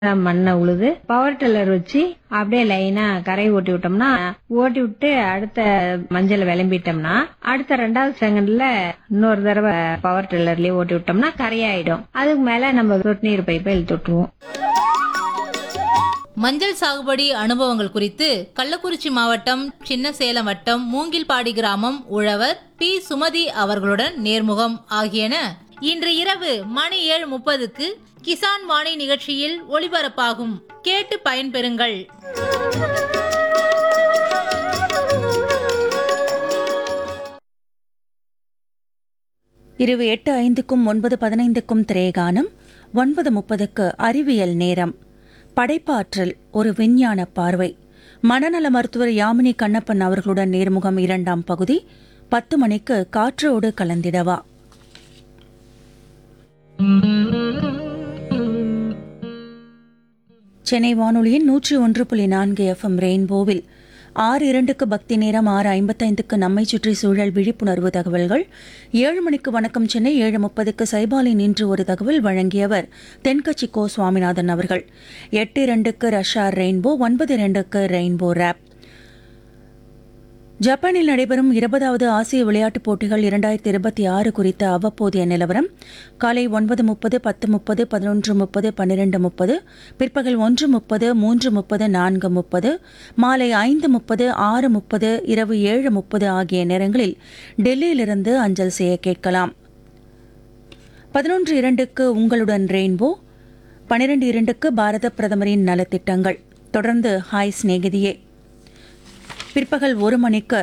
மண்ணை உழுது power tiller வச்சு அப்படியே லைனா கரை ஓட்டி விட்டோம்னா ஓட்டி விட்டு அடுத்த மஞ்சள் விளம்பிட்டோம்னா அடுத்த 2வது செகண்ட்ல இன்னொரு தடவை பவர் டில்லர்லயே ஓட்டி விட்டோம்னா கரையாயிடும். அதுக்கு மேல நம்ம சொட்டு நீர் பைப்பை இழுத்து விட்டுருவோம். மஞ்சள் சாகுபடி அனுபவங்கள் குறித்து கள்ளக்குறிச்சி மாவட்டம் சின்னசேலம் வட்டம் மூங்கில்பாடி கிராமம் உழவர் பி. சுமதி அவர்களுடன் நேர்முகம் ஆகியன இன்று இரவு மணி 7:30க்கு கிசான் வாணி நிகழ்ச்சியில் ஒளிபரப்பாகும். கேட்டு பயன்பெறுங்கள். இரவு 8:05க்கும் 9:15க்கும் திரைகானம், 9:30க்கு அறிவியல் நேரம். படைப்பாற்றல் ஒரு விஞ்ஞான பார்வை. மனநல மருத்துவர் யாமினி கண்ணப்பன் அவர்களுடன் நேர்முகம் 2ஆம் பகுதி. 10 மணிக்கு காற்றோடு கலந்திடவா. சென்னை வானொலியின் 101.4 FM ரெயின்போவில் 6:02க்கு பக்தி நேரம், 6:55க்கு நம்மை சுற்றி சூழல் விழிப்புணர்வு தகவல்கள், 7 மணிக்கு வணக்கம் சென்னை, 7:30க்கு சைபாலின் இன்று ஒரு தகவல் வழங்கியவர் தென்கட்சி கோ. சுவாமிநாதன் அவர்கள், 8:02க்கு ரஷ்யா ரெயின்போ, 9:02க்கு ரெயின்போ ரேப். ஜப்பானில் நடைபெறும் 20வது ஆசிய விளையாட்டுப் போட்டிகள் 2026 குறித்த அவ்வப்போதைய நிலவரம். காலை 9:30, 10:30, 11:30, 12:30, பிற்பகல் 1:30, 3:30, 4:30, மாலை 5:30, 6:30, இரவு 7:30 ஆகிய நேரங்களில் டெல்லியிலிருந்து அஞ்சல் செய்ய கேட்கலாம். 11:02க்கு உங்களுடன் ரெயின்போ, 12:02க்கு பாரத பிரதமரின் நலத்திட்டங்கள், தொடர்ந்து ஹாய் சிநேகிதியே. பிற்பகல் 1 மணிக்கு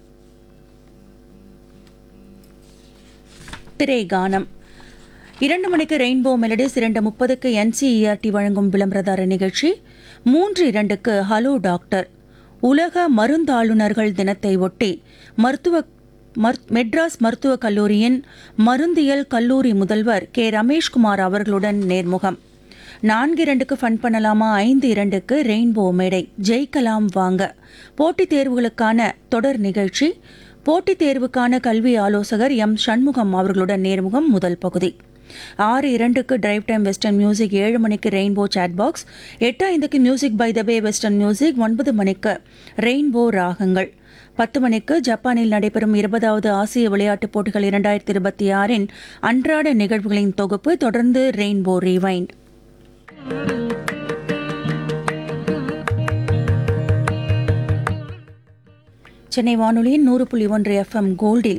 திரைகானம், 2 மணிக்கு ரெயின்போ மெலடிஸ், 2:30க்கு NCERT வழங்கும் விளம்பரதார நிகழ்ச்சி, 3:02க்கு ஹலோ டாக்டர். உலக மருந்தாளுநர்கள் தினத்தை ஒட்டி மெட்ராஸ் மருத்துவக் கல்லூரியின் மருந்தியல் கல்லூரி முதல்வர் கே. ரமேஷ்குமார் அவர்களுடன் நேர்முகம். 4:02க்கு ஃபன் பண்ணலாமா, 5:02க்கு ரெயின்போ மேடை, ஜெயிக்கலாம் வாங்க. போட்டித் தேர்வுகளுக்கான தொடர் நிகழ்ச்சி. போட்டித் தேர்வுக்கான கல்வி ஆலோசகர் எம். சண்முகம் அவர்களுடன் நேர்முகம் முதல் பகுதி. 6:02க்கு டிரைவ் டைம் வெஸ்டர்ன் மியூசிக், 7 மணிக்கு rainbow chat box, 8:05க்கு music by the way western music, 9 மணிக்கு ரெயின்போ ராகங்கள், 10 மணிக்கு ஜப்பானில் நடைபெறும் 20வது ஆசிய விளையாட்டுப் போட்டிகள் 2026 அன்றாட நிகழ்வுகளின் தொகுப்பு, தொடர்ந்து ரெயின்போ ரீவைண்ட். சென்னை வானொலியின் 100.1 FM கோல்டில்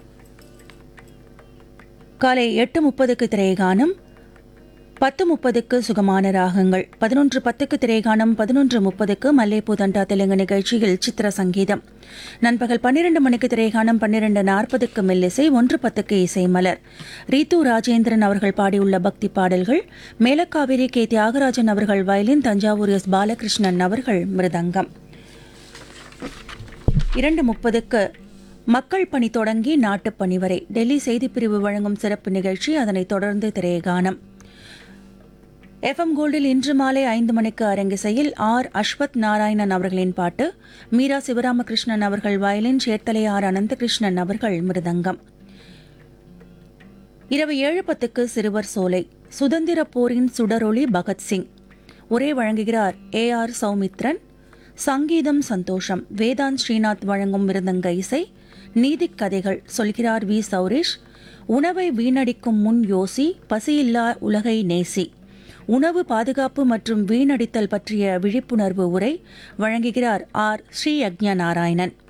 காலை 8:30க்கு திரைகானம், 10:30க்கு சுகமான ராகங்கள், 11:10க்கு திரைகானம், 11:30க்கு மல்லேப்பூ தண்டா தெலுங்கு நிகழ்ச்சியில் சித்திர சங்கீதம். நண்பகல் 12 மணிக்கு திரைகானம், 12:40க்கு மெல்லிசை, 1:10க்கு இசை மலர். ரீத்து ராஜேந்திரன் அவர்கள் பாடியுள்ள பக்தி பாடல்கள், மேலக்காவேரி கே. தியாகராஜன் அவர்கள் வயலின், தஞ்சாவூர் எஸ். பாலகிருஷ்ணன் அவர்கள் மிருதங்கம். 2:30க்கு மக்கள் பணி தொடங்கி நாட்டுப்பணி வரை டெல்லி செய்திப்பிரிவு வழங்கும் சிறப்பு நிகழ்ச்சி, அதனைத் தொடர்ந்து திரைகானம். FM கோல்டில் இன்று மாலை 5 மணிக்கு அரங்கிசையில் ஆர். அஸ்வத் நாராயணன் அவர்களின் பாட்டு, மீரா சிவராமகிருஷ்ணன் அவர்கள் வயலின், சேர்த்தலை ஆர். அனந்தகிருஷ்ணன் அவர்கள் மிருதங்கம். இரவு 7:10க்கு சிறுவர் சோலை, சுதந்திர போரின் சுடரொளி பகத்சிங், உரை வழங்குகிறார் AR. சௌமித்ரன். சங்கீதம் சந்தோஷம், வேதாந்த் ஸ்ரீநாத் வழங்கும் மிருதங்க இசை. நீதிக் கதைகள் சொல்கிறார் வி. சௌரேஷ். உணவை வீணடிக்கும் முன் யோசி, பசியில்லா உலகை நேசி, உணவு பாதுகாப்பு மற்றும் வீணடித்தல் பற்றிய விழிப்புணர்வு உரை வழங்குகிறார் ஆர். ஸ்ரீ யக்ஞ நாராயணன்.